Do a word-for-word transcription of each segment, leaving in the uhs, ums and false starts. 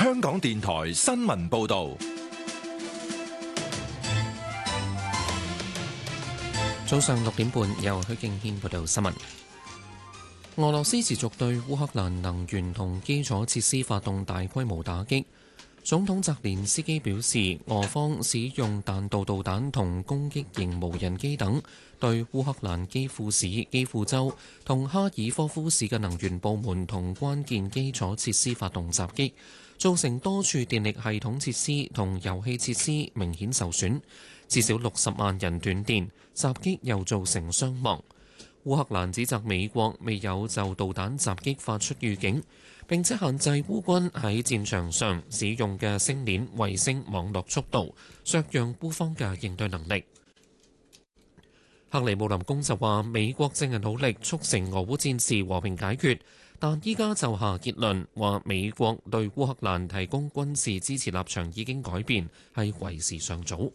香港電台新聞報道。 早上六點半，由許敬軒報道新聞。俄羅斯持續對烏克蘭能源同基礎設施發動大規模打擊。總統澤連斯基表示，俄方使用彈道導彈同攻擊型無人機等，對烏克蘭基輔市、基輔州同哈爾科夫市嘅能源部門同關鍵基礎設施發動襲擊，造成多處電力系統設施同油氣設施明顯受損，至少六十萬人斷電。襲擊又造成傷亡。烏克蘭指責美國未有就導彈襲擊發出預警，並且限制烏軍喺戰場上使用嘅星鏈衛星網絡速度，削弱烏方嘅應對能力。克里姆林宮就話，美國正係努力促成俄烏戰事和平解決，但依家就下結論話美國對烏克蘭提供軍事支持立場已經改變，係為時尚早。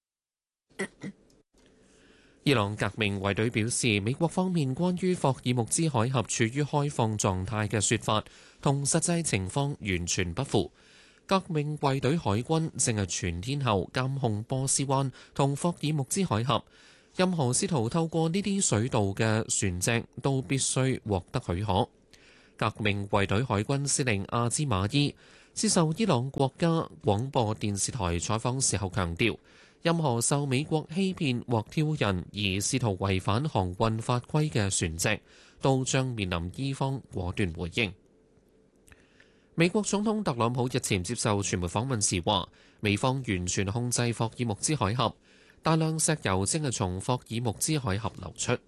伊朗革命衛隊表示，美國方面關於霍爾木茲海峽處於開放狀態嘅說法，同實際情況完全不符。革命衛隊海軍正係全天候監控波斯灣同霍爾木茲海峽，任何試圖透過呢啲水道嘅船隻都必須獲得許可。革命衛隊海軍司令阿茲馬伊接受伊朗國家廣播電視台採訪時候強調，任何受美國欺騙或挑釁而試圖違反航運法規嘅船隻，都將面臨伊方果斷回應。美國總統特朗普日前接受傳媒訪問時話，美方完全控制霍爾木茲海峽，大量石油正係從霍爾木茲海峽流出。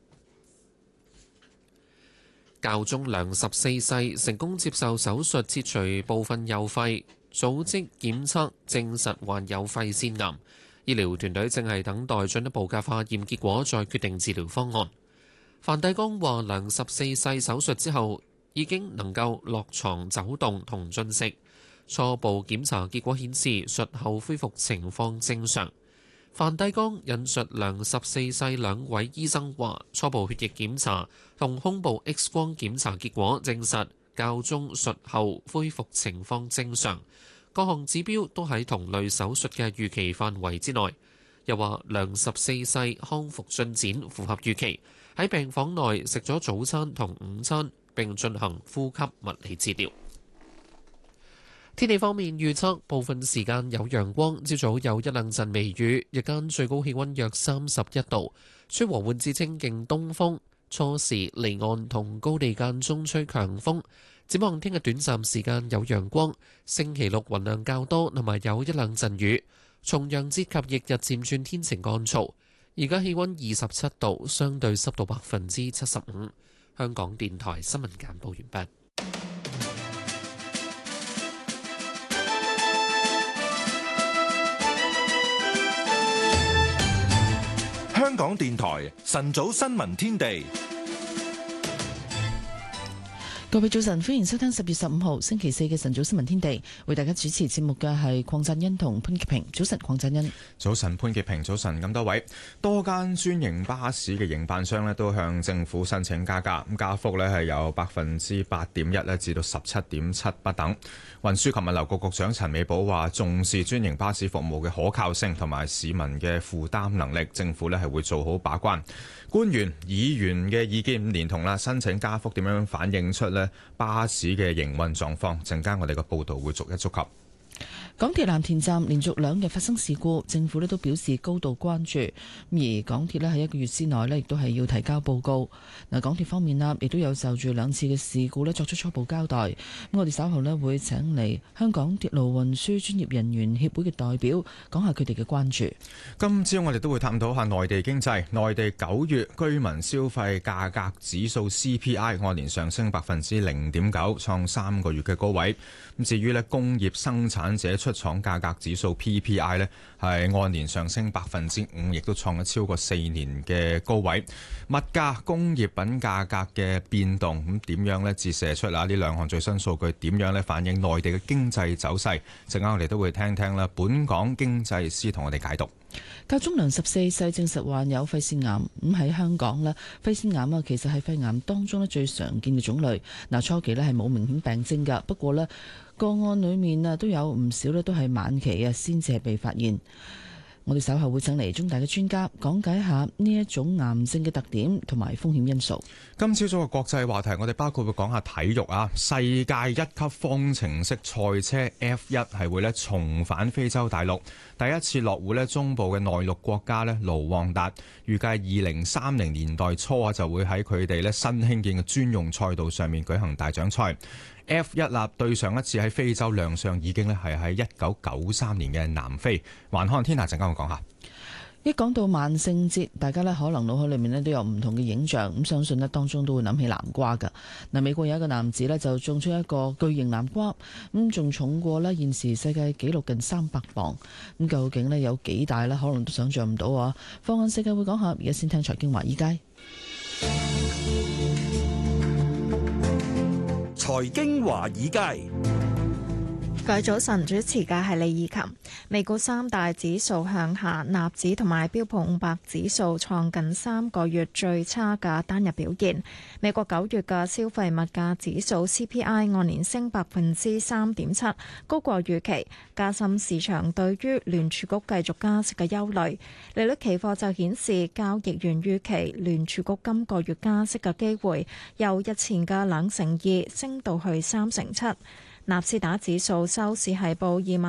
教宗良十四世成功接受手術切除部分右肺，組織檢測證實患有肺腺癌。醫療團隊正係等待進一步嘅化驗結果，再決定治療方案。梵蒂岡話，良十四世手術之後已經能夠落床走動同進食。初步檢查結果顯示，術後恢復情況正常。梵蒂岡引述良十四世兩位醫生話，初步血液檢查同胸部 X 光檢查結果證實教宗術後恢復情況正常。各項指標都喺同類手術嘅預期範圍之內。又話良十四世康復進展符合預期，喺病房內食咗早餐同午餐，並進行呼吸物理治療。天氣方面預測，部分時間有陽光，朝早有一兩陣微雨，日間最高氣溫約三十一度，吹和緩至清勁東風，初時離岸同高地間中吹強風。展望聽日短暫時間有陽光，星期六雲量較多，同埋有一兩陣雨。重陽節及翌日漸轉天晴乾燥。而家氣溫二十七度，相對濕度百分之七十五。香港電台新聞簡報完畢。 香港電台晨早新聞天地。 各位早晨，歡迎收聽十月十五號星期四嘅晨早新聞天地。為大家主持節目嘅係鄺振欣同潘潔平。早晨，鄺振欣。 早晨，潘潔平。早晨，咁多位。多間專營巴士嘅營辦商咧都向政府申請加價，咁加幅咧係由百分之八點一咧至到十七點七不等。運輸及物流局局長陳美寶話，重視專營巴士服務嘅可靠性同埋市民嘅負擔能力，政府咧係會做好把關。官員、議員嘅意見連同啦，申請加幅點樣反映出咧巴士嘅營運狀況？陣間我哋嘅報導會逐一觸及。 港鐵藍田站連續兩日發生事故，政府咧都表示高度關注。而港鐵咧喺一個月之內咧，亦都係要提交報告。嗱，港鐵方面啦，亦都有就住兩次嘅事故咧作出初步交代。咁我哋稍後咧會請嚟香港鐵路運輸專業人員協會嘅代表講下佢哋嘅關注。 今朝我哋都會探討下內地經濟。內地九月居民消費價格指數 C P I 按年上升百分之零點九，創三個月嘅高位。咁至於咧工業生產者出廠價格指數 P P I 呢係按年上升百分之五，亦都創咗超過四年嘅高位。物價、工業品價格嘅變動，咁點樣呢？折射出啊呢兩項最新數據點樣呢？反映內地嘅經濟走勢？陣間我哋都會聽聽啦。本港經濟師同我哋解讀。 教宗良十四世證實患有肺腺癌，咁喺香港咧，肺腺癌啊其實係肺癌當中咧最常見嘅種類。嗱，初期咧係冇明顯病徵㗎，不過咧個案裡面啊都有唔少咧都係晚期啊先至係被發現。我哋稍後會請嚟中大嘅專家講解下呢一種癌症嘅特點同埋風險因素。 今朝早嘅國際話題，我哋包括會講下體育啊，世界一級方程式賽車 F 一 係會咧重返非洲大陸，第一次落戶咧中部嘅內陸國家咧盧旺達，預計二零三零年代初啊就會喺佢哋咧新興建嘅專用賽道上面舉行大獎賽。F 一 啦，對上一次喺非洲亮相已經咧係喺一九九三年嘅南非。環看天下陣間我講下。 一講到萬聖節，大家咧可能腦海裏面咧都有唔同嘅影像，咁相信咧當中都會諗起南瓜㗎。嗱，美國有一個男子咧就種出一個巨型南瓜，咁仲重過咧現時世界紀錄近三百磅。咁究竟咧有幾大咧？可能都想像唔到啊！放眼世界會講下，而家先聽財經華爾街。 財經華爾街。 各位早晨，主持嘅係李以琴。美股三大指數向下，納指同埋標普五百指數創近三個月最差嘅單日表現。美國九月嘅消費物價指數 C P I 按年升百分之三點七，高過預期，加深市場對於聯儲局繼續加息嘅憂慮。利率期貨就顯示，交易員預期聯儲局今個月加息嘅機會由日前嘅兩成二升到去三成七。納斯達指數收市係報二萬